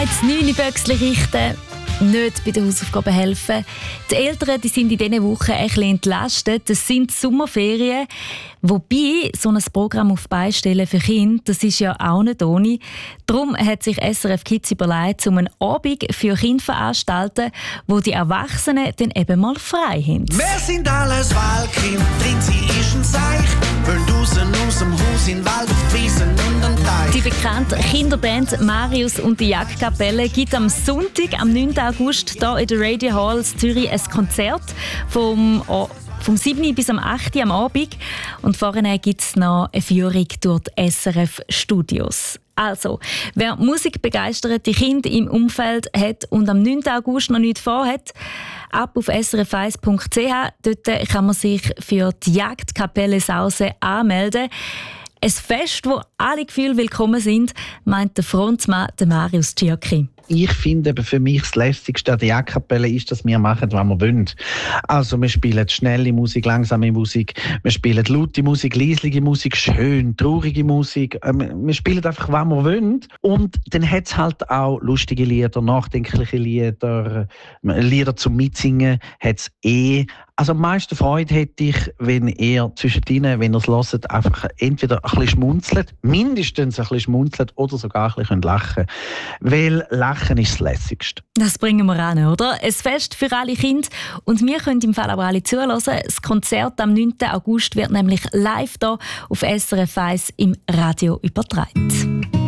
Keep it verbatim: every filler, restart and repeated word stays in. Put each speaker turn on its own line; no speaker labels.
das neune Böckchen richten, nicht bei den Hausaufgaben helfen. Die Eltern die sind in diesen Wochen ein bisschen entlastet. Das sind die Sommerferien. Wobei, so ein Programm auf Beistellen für Kinder, das ist ja auch nicht ohne. Darum hat sich S R F Kids überlegt, um einen Abend für Kinder zu veranstalten, wo die Erwachsenen dann eben mal frei haben.
Wir sind alles Wahlkind, drin sie ist ein Seich. Wollen draussen aus dem Haus in den Wald auf die Wiesen und den Teich.
Die bekannte Kinderband Marius und die Jagdkapelle gibt am Sonntag, am neunten August, hier in der Radio Hall in Zürich ein Konzert vom Vom sieben bis am acht am Abend. Und vorne gibt es noch eine Führung durch die S R F-Studios. Also, wer musikbegeisterte Kinder im Umfeld hat und am neunten August noch nichts vorhat, ab auf s r f eins punkt c h. Dort kann man sich für die Jagdkapelle Sause anmelden. Ein Fest, wo alle Gefühle willkommen sind, meint der Frontmann Marius Tschirki.
Ich finde, für mich das Lässigste an der Jagdkapelle ist, dass wir machen, was wir wollen. Also wir spielen schnelle Musik, langsame Musik, wir spielen laute Musik, leisliche Musik, schön, traurige Musik. Wir spielen einfach, was wir wollen. Und dann hat es halt auch lustige Lieder, nachdenkliche Lieder, Lieder zum Mitsingen hat es eh. Also am meisten Freude hätte ich, wenn ihr zwischendrin, wenn ihr es hört, einfach entweder ein bisschen schmunzelt, mindestens ein bisschen schmunzelt oder sogar ein bisschen lachen. Weil Lachen ist das Lässigste.
Das bringen wir an, oder? Ein Fest für alle Kinder. Und wir können im Fall aber alle zuhören. Das Konzert am neunten August wird nämlich live hier auf S R F eins im Radio übertragen.